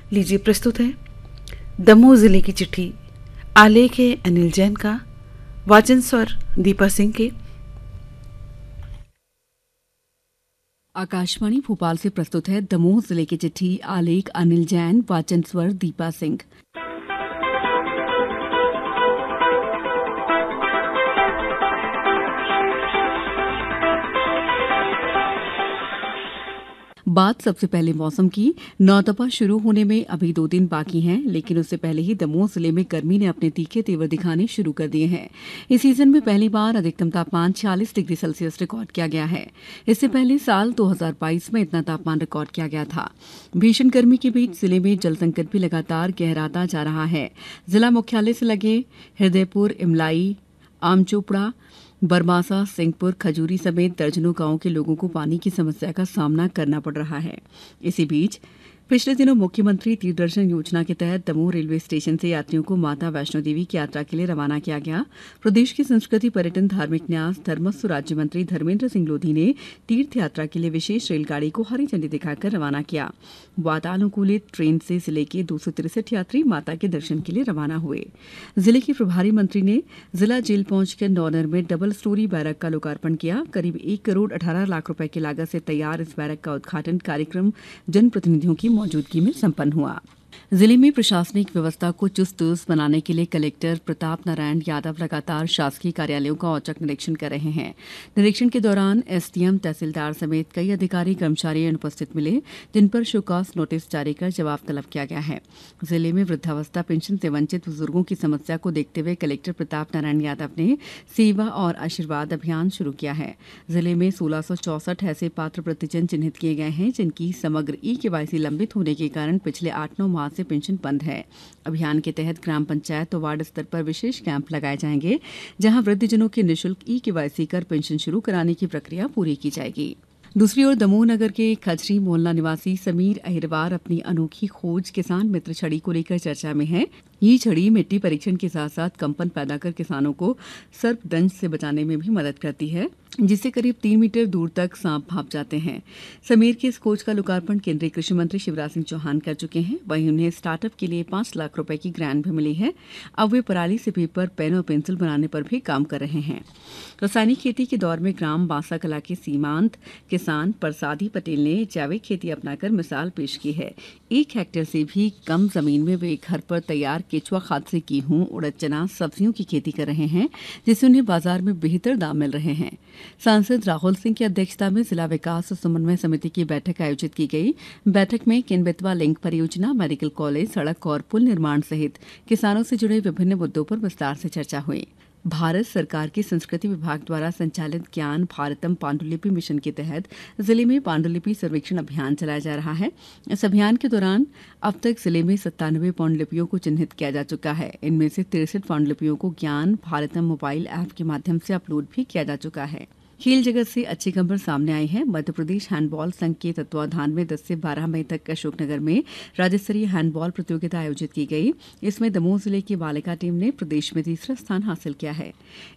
लीजिए प्रस्तुत है दमोह जिले की चिट्ठी। आलेख है अनिल जैन का, वाचन स्वर दीपा सिंह के। आकाशवाणी भोपाल से प्रस्तुत है दमोह जिले की चिट्ठी। आलेख अनिल जैन, वाचन स्वर दीपा सिंह। बात सबसे पहले मौसम की। नौतपा शुरू होने में अभी 2 दिन बाकी हैं, लेकिन उससे पहले ही दमोह जिले में गर्मी ने अपने तीखे तेवर दिखाने शुरू कर दिए हैं। इस सीजन में पहली बार अधिकतम तापमान 46 डिग्री सेल्सियस रिकॉर्ड किया गया है। इससे पहले साल 2022 में इतना तापमान रिकॉर्ड किया गया था। भीषण गर्मी के बीच जिले में जल संकट भी लगातार गहराता जा रहा है। जिला मुख्यालय से लगे हृदयपुर, इमलाई, आमचोपड़ा, बरमासा, सिंहपुर, खजूरी समेत दर्जनों गांवों के लोगों को पानी की समस्या का सामना करना पड़ रहा है। इसी बीच पिछले दिनों मुख्यमंत्री तीर्थदर्शन योजना के तहत दमोह रेलवे स्टेशन से यात्रियों को माता वैष्णो देवी की यात्रा के लिए रवाना किया गया। प्रदेश की संस्कृति, पर्यटन, धार्मिक न्यास, धर्मस्व राज्य मंत्री धर्मेंद्र सिंह लोधी ने तीर्थ यात्रा के लिए विशेष रेलगाड़ी को हरी झंडी दिखाकर रवाना किया। वातानुकूलित ट्रेन से जिले के 263 यात्री माता के दर्शन के लिए रवाना हुए। जिले के प्रभारी मंत्री ने जिला जेल पहुंचकर नौनर में डबल स्टोरी बैरक का लोकार्पण किया। करीब 1 करोड़ 18 लाख रुपए की लागत से तैयार इस बैरक का उद्घाटन कार्यक्रम जनप्रतिनिधियों की मौजूदगी में संपन्न हुआ। जिले में प्रशासनिक व्यवस्था को चुस्त दुरुस्त बनाने के लिए कलेक्टर प्रताप नारायण यादव लगातार शासकीय कार्यालयों का औचक निरीक्षण कर रहे हैं। निरीक्षण के दौरान एसडीएम, तहसीलदार समेत कई अधिकारी कर्मचारी अनुपस्थित मिले, जिन पर शोकॉज नोटिस जारी कर जवाब तलब किया गया है। जिले में वृद्धावस्था पेंशन से वंचित बुजुर्गों की समस्या को देखते हुए कलेक्टर प्रताप नारायण यादव ने सेवा और आशीर्वाद अभियान शुरू किया है। जिले में 1664 ऐसे पात्र वृद्धजन चिन्हित किए गए हैं, जिनकी समग्र ई-केवाईसी लंबित होने के कारण पिछले 8-9 माह से पेंशन बंद है। अभियान के तहत ग्राम पंचायत और वार्ड स्तर पर विशेष कैंप लगाए जाएंगे, जहां वृद्धजनों की निःशुल्क ई-केवाईसी कर पेंशन शुरू कराने की प्रक्रिया पूरी की जाएगी। दूसरी ओर दमोह नगर के खजरी मोहल्ला निवासी समीर अहिरवार अपनी अनोखी खोज किसान मित्र छड़ी को लेकर चर्चा में है। ये छड़ी मिट्टी परीक्षण के साथ साथ कंपन पैदा कर किसानों को सर्पदंश से बचाने में भी मदद करती है, जिससे करीब 3 मीटर दूर तक सांप भाप जाते हैं। समीर की इस खोज का लोकार्पण केंद्रीय कृषि मंत्री शिवराज सिंह चौहान कर चुके हैं। वहीं उन्हें स्टार्टअप के लिए 5 लाख रुपए की ग्रांट भी मिली है। अब वे पराली से पेपर, पेन और पेंसिल बनाने पर भी काम कर रहे हैं। रासायनिक खेती के दौर में ग्राम बांसा कला के सीमांत किसान परसादी पटेल ने जैविक खेती अपनाकर मिसाल पेश की है। 1 हेक्टेयर से भी कम जमीन में वे घर पर तैयार केचुआ खाद से गेहूं, उड़द, चना, सब्जियों की खेती कर रहे हैं, जिससे उन्हें बाजार में बेहतर दाम मिल रहे हैं। सांसद राहुल सिंह की अध्यक्षता में जिला विकास और समन्वय समिति की बैठक आयोजित की गई। बैठक में केन बेतवा लिंक परियोजना, मेडिकल कॉलेज, सड़क और पुल निर्माण सहित किसानों से जुड़े विभिन्न मुद्दों पर विस्तार से चर्चा हुई। भारत सरकार के संस्कृति विभाग द्वारा संचालित ज्ञान भारतम पांडुलिपि मिशन के तहत जिले में पांडुलिपि सर्वेक्षण अभियान चलाया जा रहा है। इस अभियान के दौरान अब तक जिले में 97 पांडुलिपियों को चिन्हित किया जा चुका है। इनमें से 63 पांडुलिपियों को ज्ञान भारतम मोबाइल ऐप के माध्यम से अपलोड भी किया जा चुका है। खेल जगत से अच्छी खबर सामने आई है। मध्य प्रदेश हैंडबॉल संघ के तत्वाधान में 10 से 12 मई तक अशोकनगर में राज्य स्तरीय हैंडबॉल प्रतियोगिता आयोजित की गई। इसमें दमोह जिले की बालिका टीम ने प्रदेश में तीसरा स्थान हासिल किया है।